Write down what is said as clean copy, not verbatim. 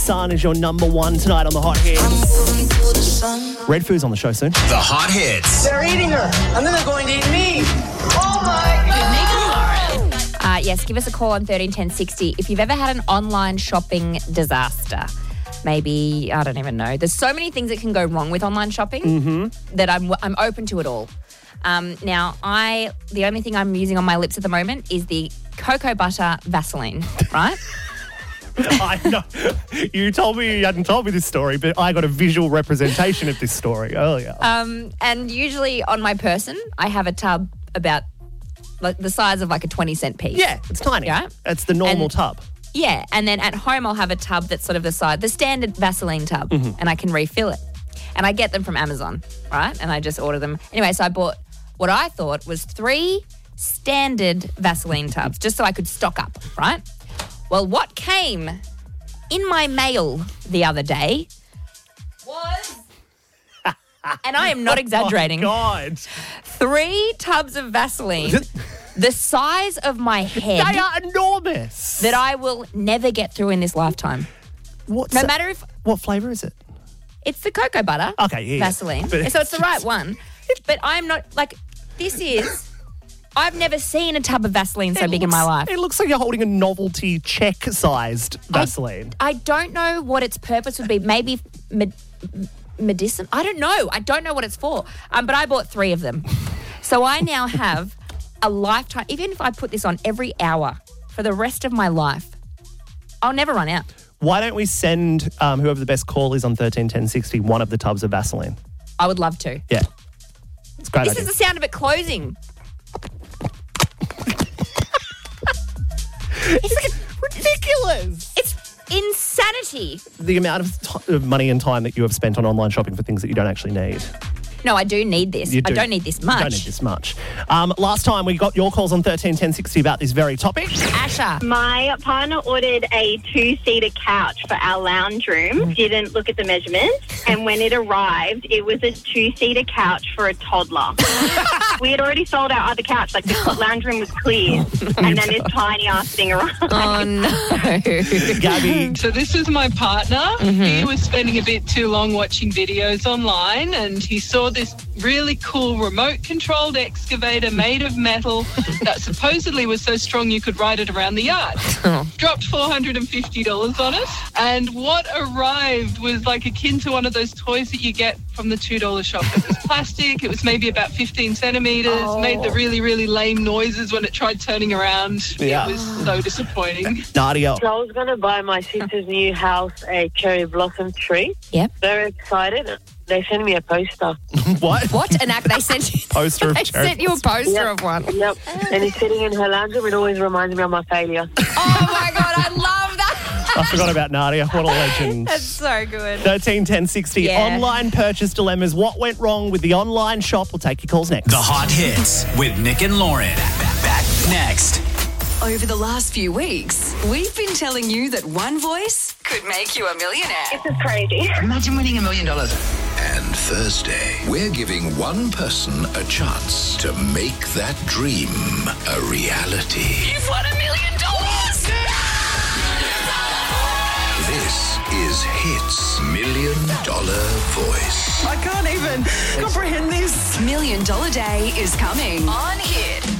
Sun is your number one tonight on the Hot Hits. Red Foo's on the show soon. The Hot Hits. They're eating her, and then they're going to eat me. Oh, my God. Yes, give us a call on 131060 if you've ever had an online shopping disaster. Maybe, I don't even know. There's so many things that can go wrong with online shopping that I'm open to it all. Now, the only thing I'm using on my lips at the moment is the cocoa butter Vaseline, right? I know. You told me you hadn't told me this story, but I got a visual representation of this story earlier. And usually on my person, I have a tub about like the size of like a 20-cent piece. Yeah, it's tiny. Yeah. It's the normal tub. Yeah, and then at home I'll have a tub that's sort of the standard Vaseline tub, and I can refill it. And I get them from Amazon, right? And I just order them. Anyway, so I bought what I thought was 3 standard Vaseline tubs just so I could stock up, right? Well, what came in my mail the other day was, and I am not exaggerating, Oh, God. 3 tubs of Vaseline the size of my head. They are enormous. That I will never get through in this lifetime. What's No that- matter if What flavour is it? it's the cocoa butter. Okay, yeah. Vaseline. But So it's the right one. But I'm not, like, I've never seen a tub of Vaseline so big in my life. It looks like you're holding a novelty check-sized Vaseline. I don't know what its purpose would be. Maybe medicine? I don't know. I don't know what it's for. But I bought 3 of them. So I now have a lifetime. Even if I put this on every hour for the rest of my life, I'll never run out. Why don't we send whoever the best call is on 131060 one of the tubs of Vaseline? I would love to. Yeah. It's a great This idea. is the sound of it closing. It's ridiculous. It's insanity. The amount of money and time that you have spent on online shopping for things that you don't actually need. No, I do need this. You do. I don't need this much. You don't need this much. Last time we got your calls on 131060 about this very topic. Asha. My partner ordered a 2-seater couch for our lounge room, didn't look at the measurements, and when it arrived, it was a 2-seater couch for a toddler. We had already sold our other couch, like the lounge room was clear, and then this tiny ass thing arrived. Oh, no. Gabby. So this was my partner. He was spending a bit too long watching videos online, and he saw this really cool remote-controlled excavator made of metal that supposedly was so strong you could ride it around the yard. Dropped $450 on it, and what arrived was like akin to one of those toys that you get from the $2 shop. It was plastic. It was maybe about 15 centimetres, made the really, really lame noises when it tried turning around. Yeah. It was so disappointing. Nadia. So I was going to buy my sister's new house a cherry blossom tree. Yep. Very excited. They sent me a poster. What? What? An app they sent you? Poster of They cherry sent you a poster Yep. of one. Yep. And it's sitting in her lounge room. It always reminds me of my failure. Oh, my God. I love that. I forgot about Nadia. What a legend. That's so good. 131060. Yeah. Online purchase dilemmas. What went wrong with the online shop? We'll take your calls next. The Hot Hits with Nick and Lauren. Back next. Over the last few weeks, we've been telling you that one voice could make you a millionaire. This is crazy. Imagine winning $1 million. And Thursday, we're giving one person a chance to make that dream a reality. You've won $1 million! This is Hits $1 Million Voice. I can't even comprehend this. $1 Million Day is coming on Hit.